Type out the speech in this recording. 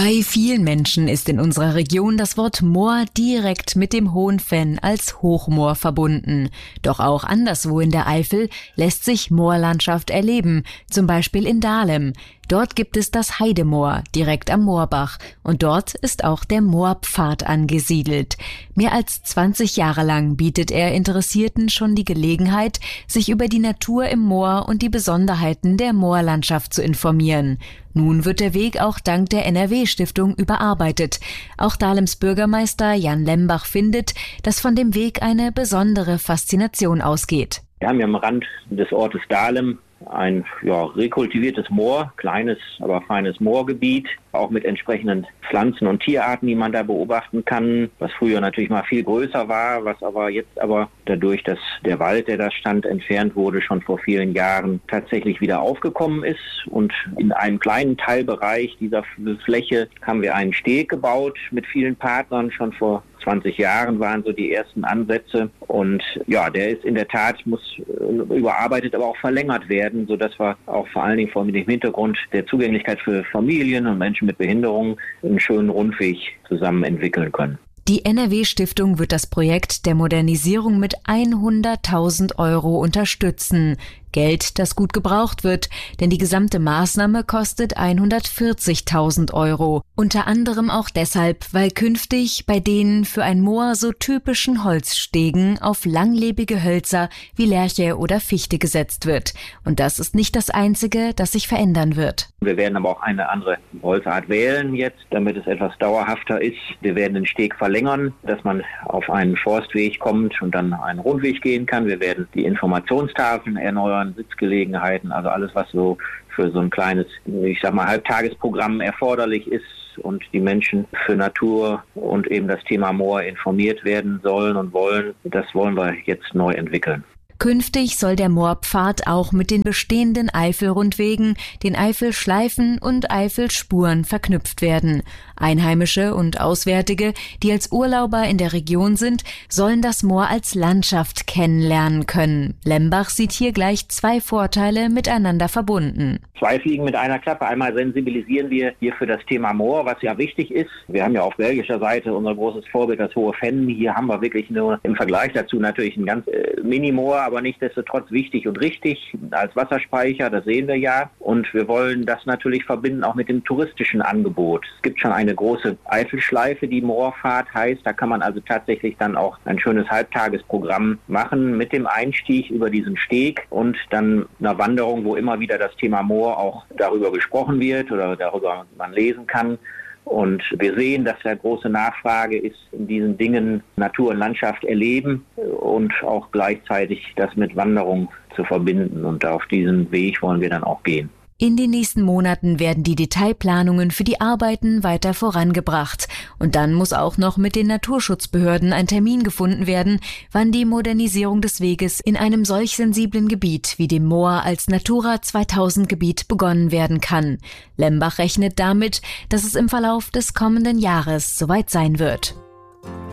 Bei vielen Menschen ist in unserer Region das Wort Moor direkt mit dem Hohenfenn als Hochmoor verbunden. Doch auch anderswo in der Eifel lässt sich Moorlandschaft erleben, zum Beispiel in Dahlem. Dort gibt es das Heidemoor direkt am Moorbach und dort ist auch der Moorpfad angesiedelt. Mehr als 20 Jahre lang bietet er Interessierten schon die Gelegenheit, sich über die Natur im Moor und die Besonderheiten der Moorlandschaft zu informieren. Nun wird der Weg auch dank der NRW-Stiftung überarbeitet. Auch Dahlems Bürgermeister Jan Lembach findet, dass von dem Weg eine besondere Faszination ausgeht. Wir haben ja am Rand des Ortes Dahlem ein rekultiviertes Moor, kleines, aber feines Moorgebiet, auch mit entsprechenden Pflanzen- und Tierarten, die man da beobachten kann, was früher natürlich mal viel größer war, was aber jetzt dadurch, dass der Wald, der da stand, entfernt wurde, schon vor vielen Jahren tatsächlich wieder aufgekommen ist. Und in einem kleinen Teilbereich dieser Fläche haben wir einen Steg gebaut mit vielen Partnern. Schon vor 20 Jahren waren so die ersten Ansätze. Und ja, der ist in der Tat, muss überarbeitet, aber auch verlängert werden, sodass wir auch vor allen Dingen vor dem Hintergrund der Zugänglichkeit für Familien und Menschen mit Behinderungen einen schönen Rundweg zusammen entwickeln können. Die NRW-Stiftung wird das Projekt der Modernisierung mit 100.000 € unterstützen. Geld, das gut gebraucht wird, denn die gesamte Maßnahme kostet 140.000 €. Unter anderem auch deshalb, weil künftig bei den für ein Moor so typischen Holzstegen auf langlebige Hölzer wie Lärche oder Fichte gesetzt wird. Und das ist nicht das Einzige, das sich verändern wird. Wir werden aber auch eine andere Holzart wählen jetzt, damit es etwas dauerhafter ist. Wir werden den Steg verlängern, dass man auf einen Forstweg kommt und dann einen Rundweg gehen kann. Wir werden die Informationstafeln erneuern, Sitzgelegenheiten, also alles, was so für so ein kleines, Halbtagesprogramm erforderlich ist und die Menschen für Natur und eben das Thema Moor informiert werden sollen und wollen. Das wollen wir jetzt neu entwickeln. Künftig soll der Moorpfad auch mit den bestehenden Eifelrundwegen, den Eifelschleifen und Eifelspuren verknüpft werden. Einheimische und Auswärtige, die als Urlauber in der Region sind, sollen das Moor als Landschaft kennenlernen können. Lembach sieht hier gleich 2 Vorteile miteinander verbunden. 2 Fliegen mit einer Klappe. Einmal sensibilisieren wir hier für das Thema Moor, was ja wichtig ist. Wir haben ja auf belgischer Seite unser großes Vorbild, das Hohenfenn. Hier haben wir wirklich nur im Vergleich dazu natürlich ein ganz Mini-Moor, aber nichtsdestotrotz wichtig und richtig als Wasserspeicher, das sehen wir ja. Und wir wollen das natürlich verbinden auch mit dem touristischen Angebot. Es gibt schon eine große Eifelschleife, die Moorfahrt heißt. Da kann man also tatsächlich dann auch ein schönes Halbtagesprogramm machen mit dem Einstieg über diesen Steg und dann einer Wanderung, wo immer wieder das Thema Moor auch darüber gesprochen wird oder darüber man lesen kann. Und wir sehen, dass da große Nachfrage ist in diesen Dingen, Natur und Landschaft erleben und auch gleichzeitig das mit Wanderung zu verbinden. Und auf diesen Weg wollen wir dann auch gehen. In den nächsten Monaten werden die Detailplanungen für die Arbeiten weiter vorangebracht. Und dann muss auch noch mit den Naturschutzbehörden ein Termin gefunden werden, wann die Modernisierung des Weges in einem solch sensiblen Gebiet wie dem Moor als Natura 2000 Gebiet begonnen werden kann. Lembach rechnet damit, dass es im Verlauf des kommenden Jahres soweit sein wird.